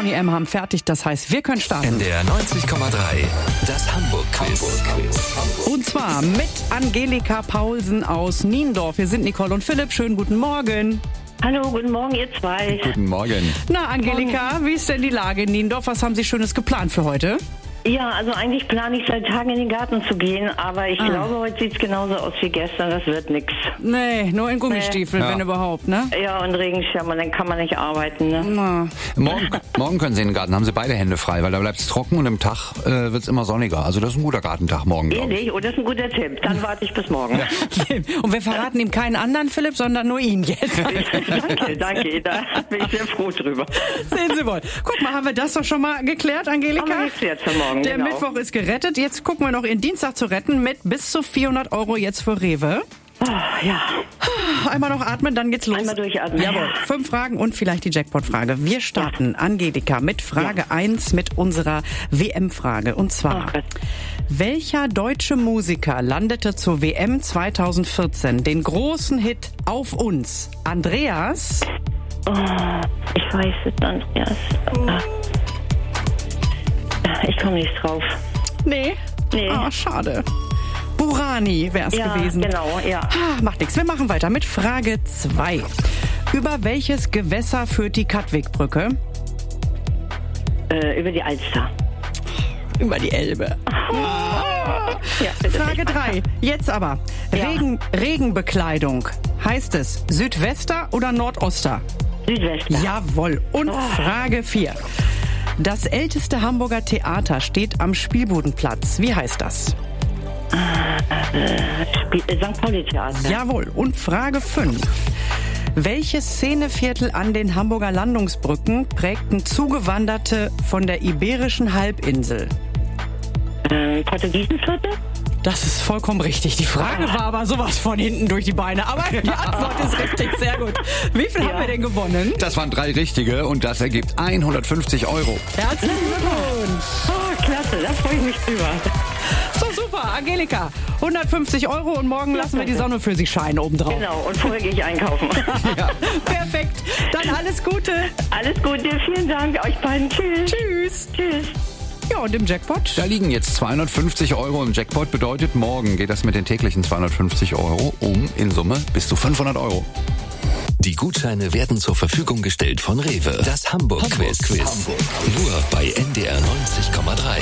Conny M. haben fertig, das heißt, wir können starten. NDR 90,3, das Hamburg-Quiz. Und zwar mit Angelika Paulsen aus Niendorf. Wir sind Nicole und Philipp. Schönen guten Morgen. Hallo, guten Morgen, ihr zwei. Guten Morgen. Na, Angelika, wie ist denn die Lage in Niendorf? Was haben Sie Schönes geplant für heute? Ja, also eigentlich plane ich seit Tagen in den Garten zu gehen, aber ich glaube, heute sieht es genauso aus wie gestern, das wird nix. Nee, nur in Gummistiefeln, wenn überhaupt, ne? Ja, und Regenschirm, und dann kann man nicht arbeiten, ne? Na. Morgen können Sie in den Garten, haben Sie beide Hände frei, weil da bleibt es trocken und im Tag wird es immer sonniger. Also das ist ein guter Gartentag morgen, glaube ich. Ehrlich? Oh, das ist ein guter Tipp. Dann warte ich bis morgen. Ja. Und wir verraten ihm keinen anderen, Philipp, sondern nur ihn jetzt. Danke, da bin ich sehr froh drüber. Sehen Sie wohl. Guck mal, haben wir das doch schon mal geklärt, Angelika? Haben wir geklärt für morgen, Der genau. Mittwoch ist gerettet. Jetzt gucken wir noch Ihren Dienstag zu retten mit bis zu 400 € jetzt für Rewe. Oh, ja. Einmal noch atmen, dann geht's los. Einmal durchatmen. Jawohl. 5 Fragen und vielleicht die Jackpot-Frage. Wir starten, Angelika, mit Frage 1 mit unserer WM-Frage. Und zwar, welcher deutsche Musiker landete zur WM 2014 den großen Hit Auf uns? Andreas? Oh, ich weiß es, Andreas. Ich komme nicht drauf. Nee. Ah, schade. Burani wäre es gewesen. Genau, ja. Macht nichts. Wir machen weiter mit Frage 2. Über welches Gewässer führt die Katwigbrücke? Über die Alster. Über die Elbe. Ja, Frage 3. Jetzt aber. Regenbekleidung. Heißt es Südwester oder Nordoster? Südwester. Jawohl. Und Frage 4. Das älteste Hamburger Theater steht am Spielbudenplatz. Wie heißt das? St. Pauli Theater. Jawohl. Und Frage 5. Welches Szeneviertel an den Hamburger Landungsbrücken prägten Zugewanderte von der Iberischen Halbinsel? Portugiesenviertel? Das ist vollkommen richtig. Die Frage war aber sowas von hinten durch die Beine. Aber die Antwort ist richtig, sehr gut. Wie viel haben wir denn gewonnen? Das waren 3 richtige und das ergibt 150 €. Herzlichen Glückwunsch. Oh, klasse, da freue ich mich drüber. So, super. Angelika, 150 € und morgen lassen wir die Sonne für Sie scheinen obendrauf. Genau, und vorher gehe ich einkaufen. Perfekt. Dann alles Gute. Alles Gute, vielen Dank euch beiden. Tschüss. Tschüss. Tschüss. Ja, und im Jackpot? Da liegen jetzt 250 € im Jackpot. Bedeutet, morgen geht das mit den täglichen 250 € um in Summe bis zu 500 €. Die Gutscheine werden zur Verfügung gestellt von Rewe. Das Hamburg-Quiz. Nur bei NDR 90,3.